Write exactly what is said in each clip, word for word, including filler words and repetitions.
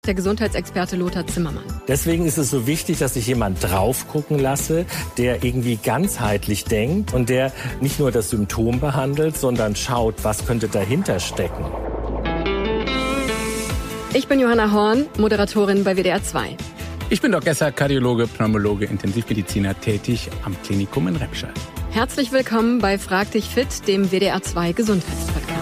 Der Gesundheitsexperte Lothar Zimmermann. Deswegen ist es so wichtig, dass ich jemand drauf gucken lasse, der irgendwie ganzheitlich denkt und der nicht nur das Symptom behandelt, sondern schaut, was könnte dahinter stecken. Ich bin Johanna Horn, Moderatorin bei W D R zwei. Ich bin Doc Esser, Kardiologe, Pneumologe, Intensivmediziner, tätig am Klinikum in Remscheid. Herzlich willkommen bei Frag dich fit, dem W D R zwei Gesundheitspodcast.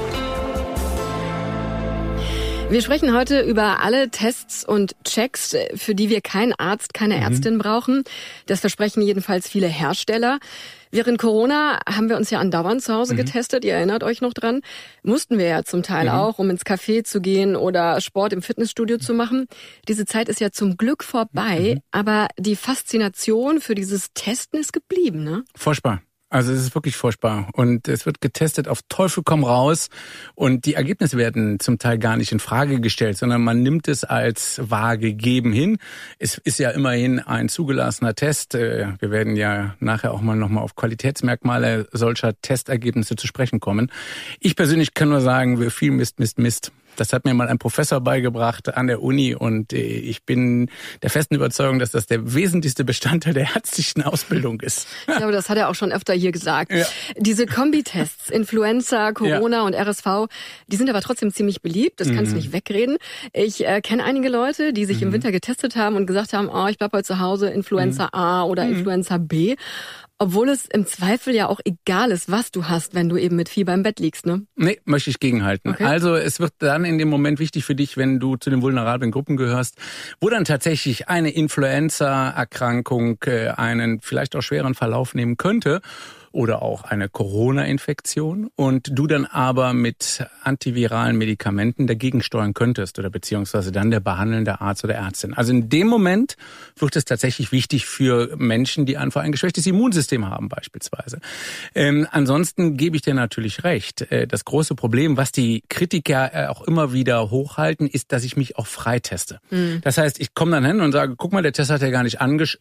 Wir sprechen heute über alle Tests und Checks, für die wir keinen Arzt, keine Ärztin mhm. brauchen. Das versprechen jedenfalls viele Hersteller. Während Corona haben wir uns ja andauernd zu Hause mhm. getestet. Ihr erinnert euch noch dran. Mussten wir ja zum Teil mhm. auch, um ins Café zu gehen oder Sport im Fitnessstudio zu machen. Diese Zeit ist ja zum Glück vorbei, mhm. aber die Faszination für dieses Testen ist geblieben, ne? Furchtbar. Also es ist wirklich furchtbar und es wird getestet auf Teufel komm raus und die Ergebnisse werden zum Teil gar nicht in Frage gestellt, sondern man nimmt es als wahr gegeben hin. Es ist ja immerhin ein zugelassener Test. Wir werden ja nachher auch mal nochmal auf Qualitätsmerkmale solcher Testergebnisse zu sprechen kommen. Ich persönlich kann nur sagen, wir viel Mist, Mist, Mist. Das hat mir mal ein Professor beigebracht an der Uni und ich bin der festen Überzeugung, dass das der wesentlichste Bestandteil der ärztlichen Ausbildung ist. Ich glaube, das hat er auch schon öfter hier gesagt. Ja. Diese Kombitests, Influenza, Corona ja. und R S V, die sind aber trotzdem ziemlich beliebt, das kannst du mhm. nicht wegreden. Ich äh, kenne einige Leute, die sich mhm. im Winter getestet haben und gesagt haben, oh, ich bleib heute zu Hause, Influenza mhm. A oder mhm. Influenza B. Obwohl es im Zweifel ja auch egal ist, was du hast, wenn du eben mit Fieber im Bett liegst, ne? Nee, möchte ich gegenhalten. Okay. Also es wird dann in dem Moment wichtig für dich, wenn du zu den vulnerablen Gruppen gehörst, wo dann tatsächlich eine Influenza-Erkrankung äh, einen vielleicht auch schweren Verlauf nehmen könnte oder auch eine Corona-Infektion und du dann aber mit antiviralen Medikamenten dagegen steuern könntest oder beziehungsweise dann der behandelnde Arzt oder Ärztin. Also in dem Moment wird es tatsächlich wichtig für Menschen, die einfach ein geschwächtes Immunsystem haben beispielsweise. Ähm, ansonsten gebe ich dir natürlich recht. Äh, das große Problem, was die Kritiker äh, auch immer wieder hochhalten, ist, dass ich mich auch freiteste. Mhm. Das heißt, ich komme dann hin und sage, guck mal, der Test hat ja gar nicht angesch...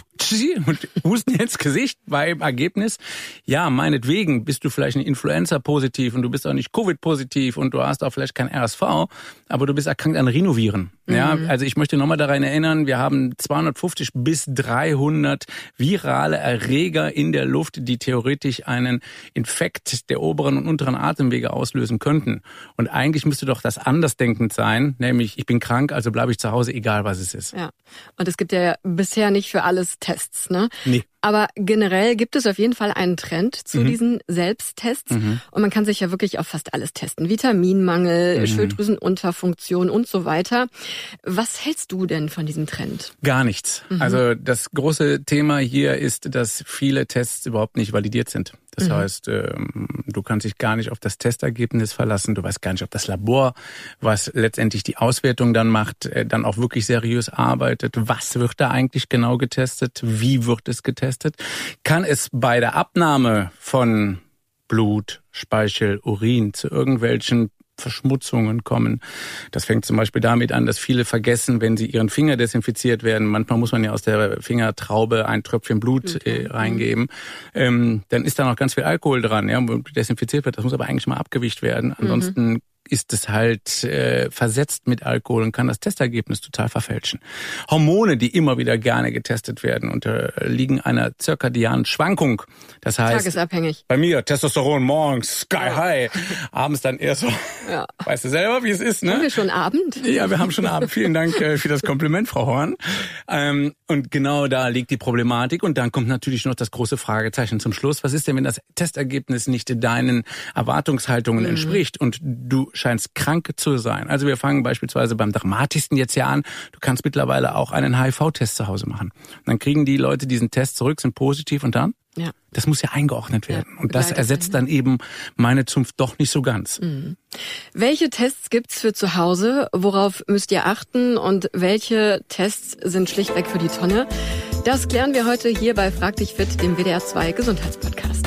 und husten ins Gesicht beim Ergebnis. Ja, meinetwegen bist du vielleicht ein Influenza-positiv und du bist auch nicht Covid-positiv und du hast auch vielleicht kein R S V, aber du bist erkrankt an Rhinoviren. Mhm. Ja, also ich möchte nochmal daran erinnern, wir haben zweihundertfünfzig bis dreihundert virale Erreger in der Luft, die theoretisch einen Infekt der oberen und unteren Atemwege auslösen könnten. Und eigentlich müsste doch das andersdenkend sein, nämlich ich bin krank, also bleibe ich zu Hause, egal was es ist. Ja, und es gibt ja bisher nicht für alles Tests, ne? Nee. Aber generell gibt es auf jeden Fall einen Trend zu mhm. diesen Selbsttests. Mhm. Und man kann sich ja wirklich auf fast alles testen. Vitaminmangel, mhm. Schilddrüsenunterfunktion und so weiter. Was hältst du denn von diesem Trend? Gar nichts. Mhm. Also das große Thema hier ist, dass viele Tests überhaupt nicht validiert sind. Das mhm. heißt, du kannst dich gar nicht auf das Testergebnis verlassen. Du weißt gar nicht, ob das Labor, was letztendlich die Auswertung dann macht, dann auch wirklich seriös arbeitet. Was wird da eigentlich genau getestet? Wie wird es getestet? Kann es bei der Abnahme von Blut, Speichel, Urin zu irgendwelchen Verschmutzungen kommen. Das fängt zum Beispiel damit an, dass viele vergessen, wenn sie ihren Finger desinfiziert werden. Manchmal muss man ja aus der Fingertraube ein Tröpfchen Blut äh, reingeben. Ähm, dann ist da noch ganz viel Alkohol dran, ja, wo desinfiziert wird. Das muss aber eigentlich mal abgewischt werden. Ansonsten mhm. ist es halt äh, versetzt mit Alkohol und kann das Testergebnis total verfälschen. Hormone, die immer wieder gerne getestet werden, unterliegen einer zirkadianen Schwankung. Das heißt, tagesabhängig. Bei mir Testosteron morgens sky high, abends dann eher so. Ja. Weißt du selber, wie es ist, ne? Haben wir schon Abend? Ja, wir haben schon Abend. Vielen Dank äh, für das Kompliment, Frau Horn. Ähm, und genau da liegt die Problematik. Und dann kommt natürlich noch das große Fragezeichen zum Schluss. Was ist denn, wenn das Testergebnis nicht deinen Erwartungshaltungen mhm. entspricht und du scheinst krank zu sein? Also wir fangen beispielsweise beim dramatischsten jetzt ja an. Du kannst mittlerweile auch einen H I V-Test zu Hause machen. Und dann kriegen die Leute diesen Test zurück, sind positiv und dann? Ja. Das muss ja eingeordnet werden. Ja, und das ersetzt dann eben meine Zunft doch nicht so ganz. Mhm. Welche Tests gibt's für zu Hause? Worauf müsst ihr achten? Und welche Tests sind schlichtweg für die Tonne? Das klären wir heute hier bei Frag dich fit, dem W D R zwei Gesundheitspodcast.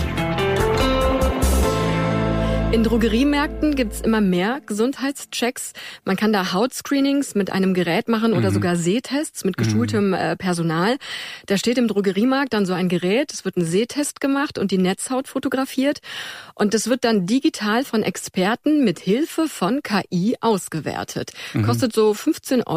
In Drogeriemärkten gibt's immer mehr Gesundheitschecks. Man kann da Hautscreenings mit einem Gerät machen oder mhm. sogar Sehtests mit geschultem äh, Personal. Da steht im Drogeriemarkt dann so ein Gerät, es wird ein Sehtest gemacht und die Netzhaut fotografiert. Und das wird dann digital von Experten mit Hilfe von K I ausgewertet. Mhm. Kostet so fünfzehn Euro.